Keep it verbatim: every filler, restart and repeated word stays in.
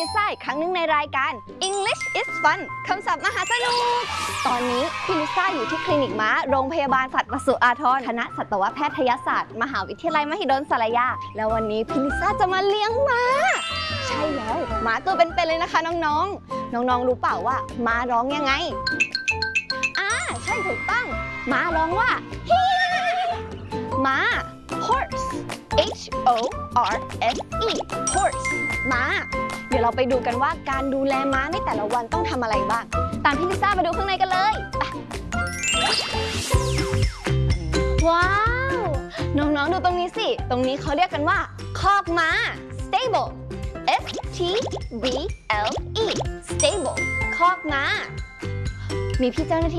ลิซ่าอีกครั้งหนึ่งในรายการ English is Fun คำศัพท์มหาสนุกตอนนี้พี่ลิซ่าอยู่ที่คลินิกม้าโรงพยาบาลสัตว์ปศุอาทรคณะสัตวแพทยศาสตร์มหาวิทยาลัยมหิดลสารยาแล้ววันนี้พี่ลิซ่าจะมาเลี้ยงม้าใช่แล้วม้าตัวเป็นๆเลยนะคะน้องๆน้องๆรู้เปล่าว่าม้าร้องยังไงอ่าใช่ถูกต้องม้าร้องว่าฮิม้า horse H O R S E horse ม้าเดี๋ยวเราไปดูกันว่าการดูแลม้าในแต่ละวันต้องทำอะไรบ้างตามพี่ลิซ่ามาดูข้างในกันเลยว้าวน้องๆดูตรงนี้สิตรงนี้เขาเรียกกันว่าคอกม้า stable S T B L E stable คอกม้ามีพี่เจ้าหน้าที่